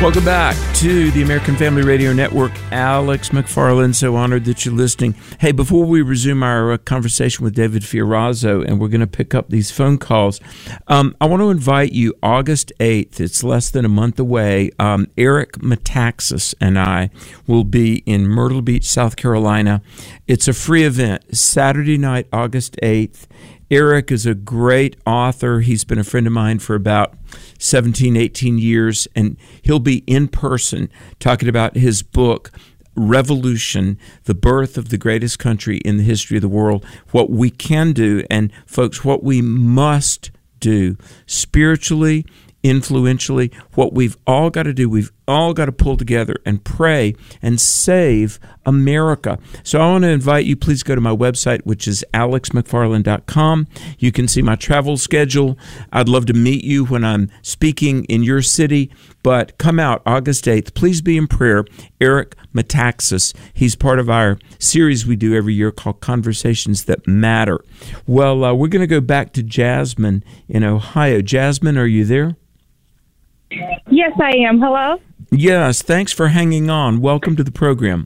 Welcome back to the American Family Radio Network. Alex McFarland, so honored that you're listening. Hey, before we resume our conversation with David Fiorazo, and we're going to pick up these phone calls, I want to invite you August 8th. It's less than a month away. Eric Metaxas and I will be in Myrtle Beach, South Carolina. It's a free event, Saturday night, August 8th. Eric is a great author. He's been a friend of mine for about 17, 18 years, and he'll be in person talking about his book, Revolution, the birth of the greatest country in the history of the world, what we can do, and folks, what we must do spiritually, influentially, what we've all got to do. We've all got to pull together and pray and save America. So I want to invite you, please go to my website, which is alexmcfarland.com. You can see my travel schedule. I'd love to meet you when I'm speaking in your city, but come out August 8th. Please be in prayer. Eric Metaxas, he's part of our series we do every year called Conversations That Matter. Well, we're going to go back to Jasmine in Ohio. Jasmine, are you there? Yes, I am. Hello? Yes, thanks for hanging on. Welcome to the program.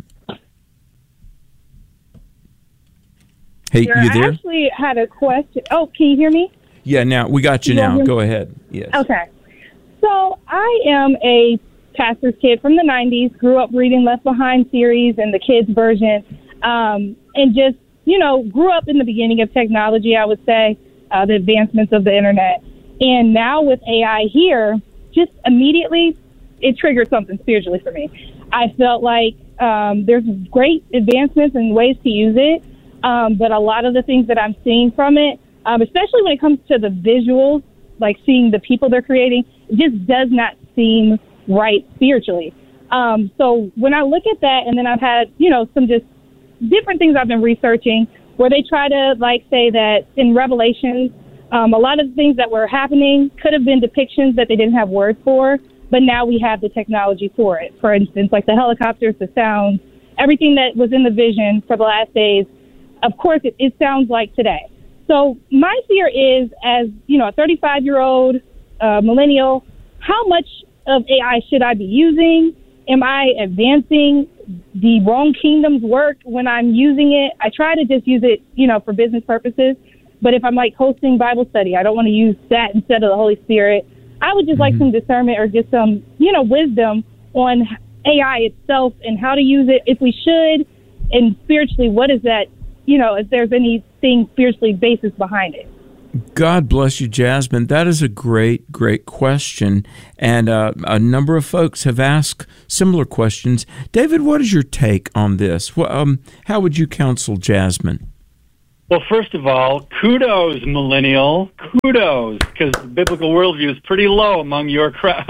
Hey, Sure, you there? I actually had a question. Oh, can you hear me? Yeah, now we got you now. Go ahead. Yes. Okay. So I am a pastor's kid from the 90s, grew up reading Left Behind series and the kids version, and just, grew up in the beginning of technology, I would say, the advancements of the internet. And now with AI here, just immediately, it triggered something spiritually for me. I felt like there's great advancements and ways to use it, but a lot of the things that I'm seeing from it, especially when it comes to the visuals, like seeing the people they're creating, it just does not seem right spiritually. So when I look at that, and then I've had, some just different things I've been researching where they try to say that in Revelations, a lot of the things that were happening could have been depictions that they didn't have words for, but now we have the technology for it. For instance, like the helicopters, the sounds, everything that was in the vision for the last days, of course, it sounds like today. So my fear is, as, a 35-year-old millennial, how much of AI should I be using? Am I advancing the wrong kingdom's work when I'm using it? I try to just use it, for business purposes. But if I'm hosting Bible study, I don't want to use that instead of the Holy Spirit. I would just like some discernment or just some, wisdom on AI itself and how to use it, if we should, and spiritually, what is that, if there's anything spiritually basis behind it. God bless you, Jasmine. That is a great, great question. And a number of folks have asked similar questions. David, what is your take on this? How would you counsel Jasmine? Well, first of all, kudos, millennial, kudos, because the biblical worldview is pretty low among your group,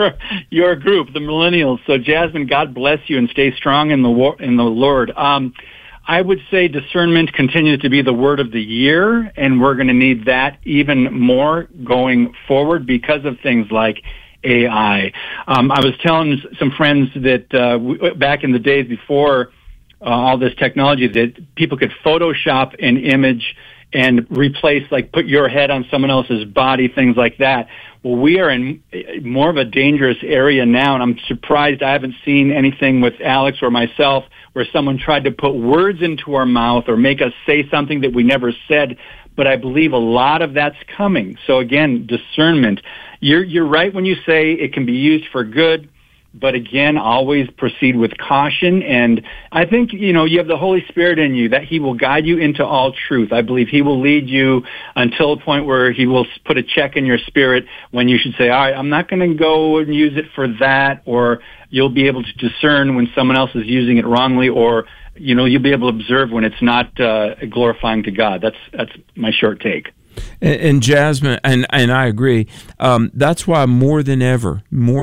the millennials. So, Jasmine, God bless you and stay strong in the Lord. I would say discernment continues to be the word of the year, and we're going to need that even more going forward because of things like AI. I was telling some friends that back in the days before all this technology, that people could Photoshop an image and replace, put your head on someone else's body, things like that. Well, we are in more of a dangerous area now, and I'm surprised I haven't seen anything with Alex or myself where someone tried to put words into our mouth or make us say something that we never said. But I believe a lot of that's coming. So again, discernment. You're right when you say it can be used for good. But again, always proceed with caution. And I think, you have the Holy Spirit in you, that He will guide you into all truth. I believe He will lead you until a point where He will put a check in your spirit when you should say, all right, I'm not going to go and use it for that. Or you'll be able to discern when someone else is using it wrongly, or, you'll be able to observe when it's not glorifying to God. That's my short take. And Jasmine, and I agree, that's why more than ever,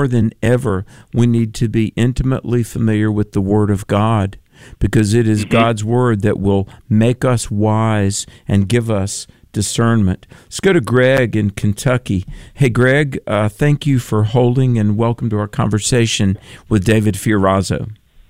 we need to be intimately familiar with the Word of God, because it is God's Word that will make us wise and give us discernment. Let's go to Greg in Kentucky. Hey, Greg, thank you for holding, and welcome to our conversation with David Fiorazo.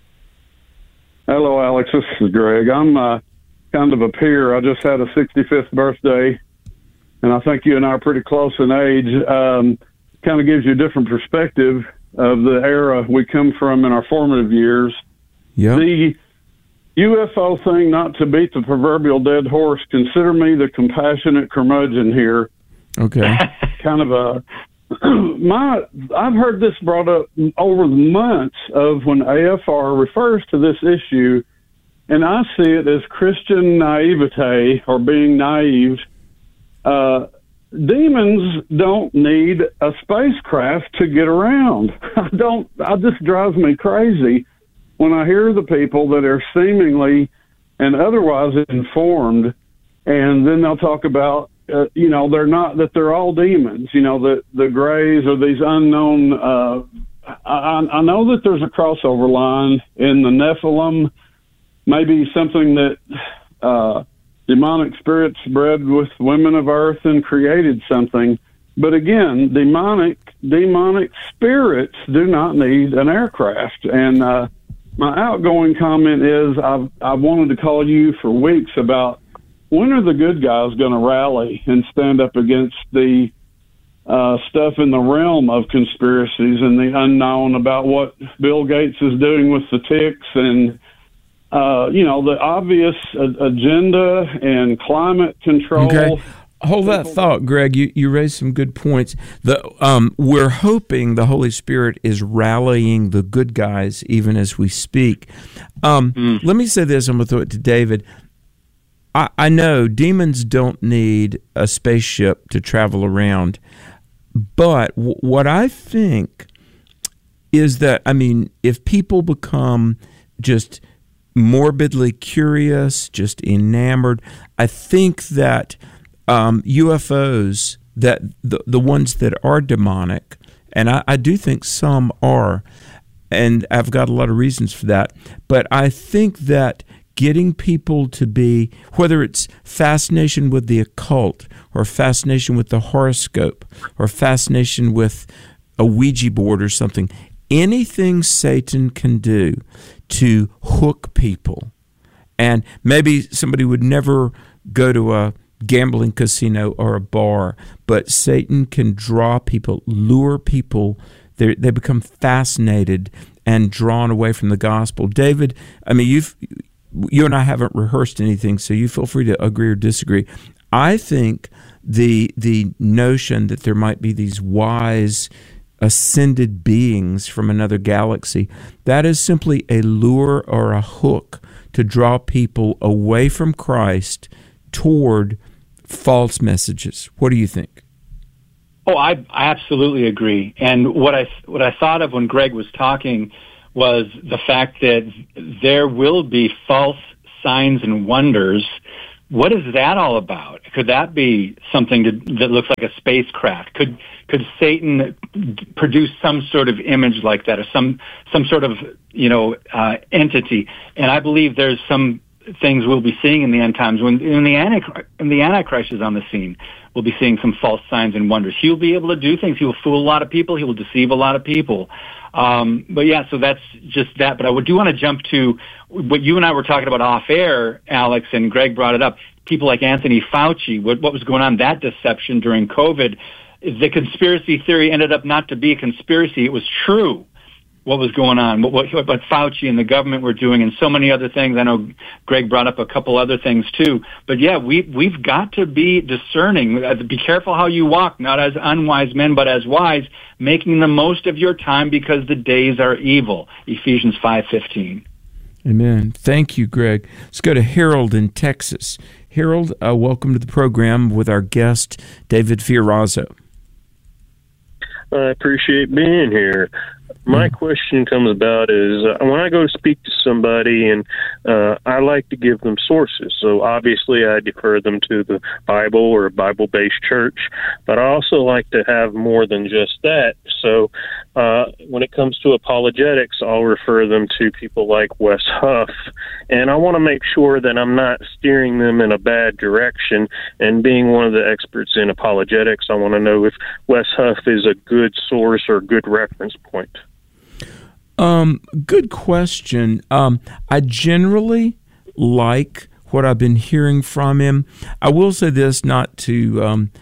Hello, Alex. This is Greg. I'm kind of a peer. I just had a 65th birthday, and I think you and I are pretty close in age. Kind of gives you a different perspective. of the era we come from in our formative years. Yeah. The UFO thing, not to beat the proverbial dead horse, consider me the compassionate curmudgeon here. Okay. Kind of a I've heard this brought up over the months of when AFR refers to this issue, and I see it as Christian naivete or being naive. Demons don't need a spacecraft to get around. It just drives me crazy when I hear the people that are seemingly and otherwise informed, and then they'll talk about, they're all demons, that the Greys are these unknown, I know that there's a crossover line in the Nephilim, maybe something that demonic spirits bred with women of earth and created something. But again, demonic spirits do not need an aircraft. And my outgoing comment is I've wanted to call you for weeks about when are the good guys going to rally and stand up against the stuff in the realm of conspiracies and the unknown about what Bill Gates is doing with the ticks and the obvious agenda and climate control. Okay. Hold that thought, Greg. You raised some good points. We're hoping the Holy Spirit is rallying the good guys even as we speak. Let me say this. I'm going to throw it to David. I know demons don't need a spaceship to travel around, but what I think is that, if people become just morbidly curious, just enamored, I think that UFOs, that the ones that are demonic, and I do think some are, and I've got a lot of reasons for that, but I think that getting people to be, whether it's fascination with the occult or fascination with the horoscope or fascination with a Ouija board or something, anything Satan can do to hook people. And maybe somebody would never go to a gambling casino or a bar, but Satan can draw people, lure people. They become fascinated and drawn away from the gospel. David, you and I haven't rehearsed anything, so you feel free to agree or disagree. I think the notion that there might be these wise, ascended beings from another galaxy, that is simply a lure or a hook to draw people away from Christ toward false messages. What do you think? Oh, I absolutely agree. And what I thought of when Greg was talking was the fact that there will be false signs and wonders. What is that all about? Could that be something that looks like a spacecraft? Could Satan produce some sort of image like that, or some sort of entity? And I believe there's some things we'll be seeing in the end times when the Antichrist is on the scene. We'll be seeing some false signs and wonders. He'll be able to do things. He will fool a lot of people. He will deceive a lot of people. But yeah, so that's just that. But I do want to jump to what you and I were talking about off air, Alex, and Greg brought it up. People like Anthony Fauci, what was going on, that deception during COVID. The conspiracy theory ended up not to be a conspiracy. It was true. What was going on, what Fauci and the government were doing, and so many other things. I know Greg brought up a couple other things too. But yeah, we've got to be discerning. Be careful how you walk, not as unwise men, but as wise, making the most of your time because the days are evil. Ephesians 5:15. Amen. Thank you, Greg. Let's go to Harold in Texas. Harold, welcome to the program with our guest, David Fiorazo. I appreciate being here. My question comes about is when I go to speak to somebody, and I like to give them sources. So obviously I defer them to the Bible or a Bible-based church, but I also like to have more than just that. So when it comes to apologetics, I'll refer them to people like Wes Huff, and I want to make sure that I'm not steering them in a bad direction. And being one of the experts in apologetics, I want to know if Wes Huff is a good source or good reference point. Good question. I generally like what I've been hearing from him. I will say this, not to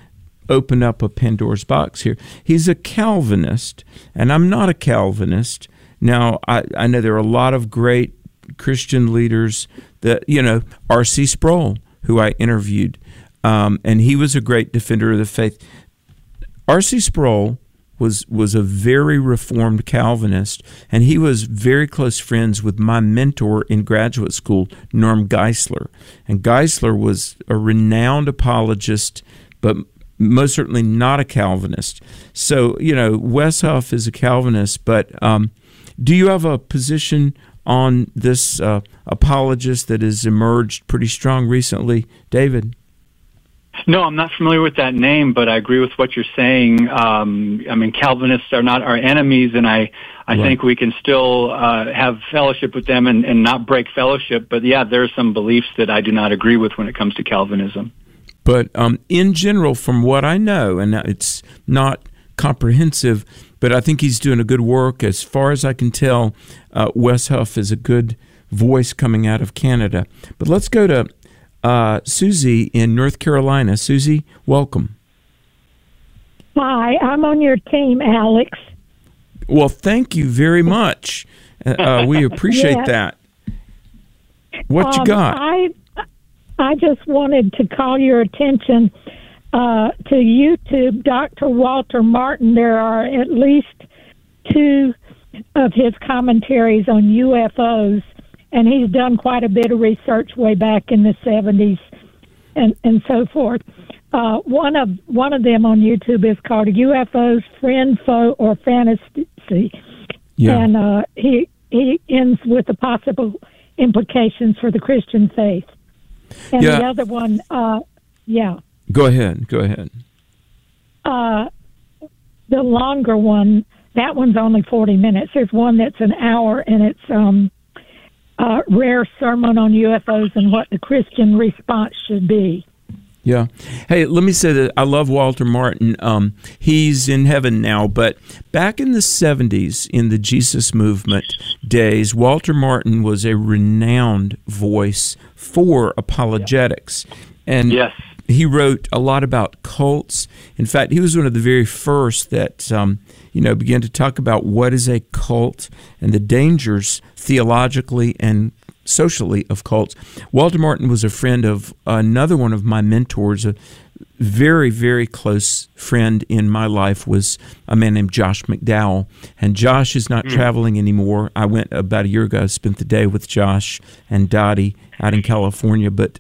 open up a Pandora's box here. He's a Calvinist, and I'm not a Calvinist. Now, I know there are a lot of great Christian leaders that, R.C. Sproul, who I interviewed, and he was a great defender of the faith. R.C. Sproul was a very reformed Calvinist, and he was very close friends with my mentor in graduate school, Norm Geisler. And Geisler was a renowned apologist, but most certainly not a Calvinist. So, Wes Huff is a Calvinist, but do you have a position on this apologist that has emerged pretty strong recently, David? No, I'm not familiar with that name, but I agree with what you're saying. Calvinists are not our enemies, and I think we can still have fellowship with them and not break fellowship. But yeah, there are some beliefs that I do not agree with when it comes to Calvinism. But in general, from what I know, and it's not comprehensive, but I think he's doing a good work. As far as I can tell, Wes Huff is a good voice coming out of Canada. But let's go to Susie in North Carolina. Susie, welcome. Hi, I'm on your team, Alex. Well, thank you very much. We appreciate that. What you got? I just wanted to call your attention to YouTube, Dr. Walter Martin. There are at least 2 of his commentaries on UFOs, and he's done quite a bit of research way back in the 70s and so forth. One of them on YouTube is called UFOs, Friend, Foe, or Fantasy. Yeah. And he ends with the possible implications for the Christian faith. And the other one, Go ahead. The longer one, that one's only 40 minutes. There's one that's an hour, and it's Rare Sermon on UFOs and what the Christian response should be. Yeah. Hey, let me say that I love Walter Martin. He's in heaven now, but back in the 70s, in the Jesus movement days, Walter Martin was a renowned voice for apologetics. And he wrote a lot about cults. In fact, he was one of the very first that began to talk about what is a cult and the dangers theologically and socially of cults. Walter Martin was a friend of another one of my mentors. A very, very close friend in my life was a man named Josh McDowell. And Josh is not traveling anymore. I went about a year ago, spent the day with Josh and Dottie out in California. But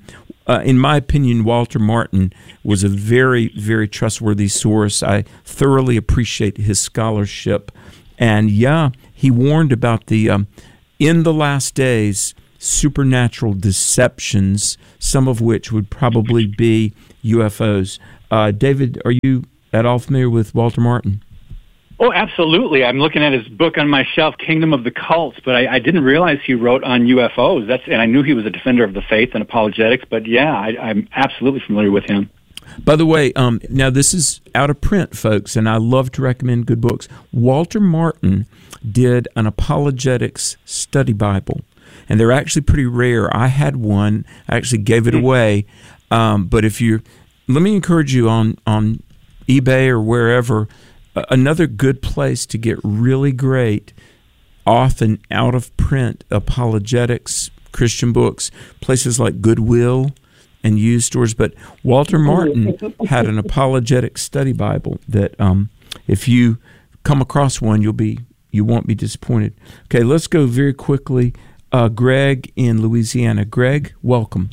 in my opinion, Walter Martin was a very, very trustworthy source. I thoroughly appreciate his scholarship. And he warned about the in the last days, supernatural deceptions, some of which would probably be UFOs. David, are you at all familiar with Walter Martin? Oh, absolutely. I'm looking at his book on my shelf, Kingdom of the Cults, but I didn't realize he wrote on UFOs. And I knew he was a defender of the faith and apologetics, but I'm absolutely familiar with him. By the way, now this is out of print, folks, and I love to recommend good books. Walter Martin did an apologetics study Bible, and they're actually pretty rare. I had one. I actually gave it away. But let me encourage you on eBay or wherever, another good place to get really great, often out of print apologetics, Christian books, places like Goodwill and used stores. But Walter Martin had an apologetic study Bible that if you come across one, you won't be disappointed. Okay, let's go very quickly. Greg in Louisiana. Greg, welcome.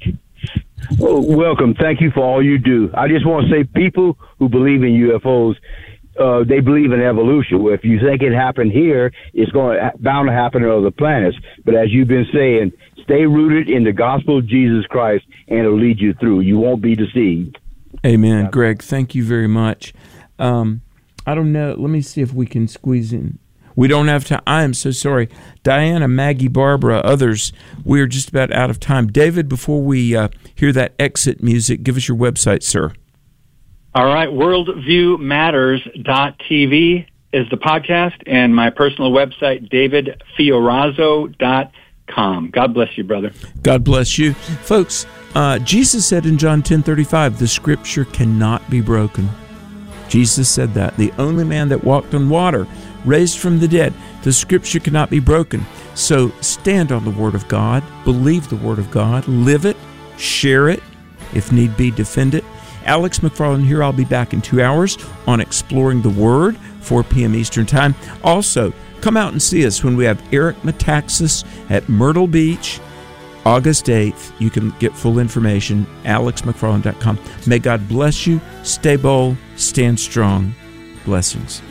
Well, welcome. Thank you for all you do. I just want to say people who believe in UFOs, they believe in evolution. If you think it happened here, it's bound to happen on other planets. But as you've been saying, stay rooted in the gospel of Jesus Christ, and it'll lead you through. You won't be deceived. Amen. Greg, thank you very much. I don't know. Let me see if we can squeeze in. We don't have time. I am so sorry. Diana, Maggie, Barbara, others, we're just about out of time. David, before we hear that exit music, give us your website, sir. All right. WorldviewMatters.tv is the podcast, and my personal website, davidfiorazo.com. God bless you, brother. God bless you. Folks, Jesus said in John 10:35, the Scripture cannot be broken. Jesus said that. The only man that walked on water, raised from the dead. The Scripture cannot be broken. So stand on the Word of God, believe the Word of God, live it, share it, if need be, defend it. Alex McFarland here. I'll be back in 2 hours on Exploring the Word, 4 p.m. Eastern Time. Also, come out and see us when we have Eric Metaxas at Myrtle Beach, August 8th. You can get full information, alexmcfarland.com. May God bless you. Stay bold. Stand strong. Blessings.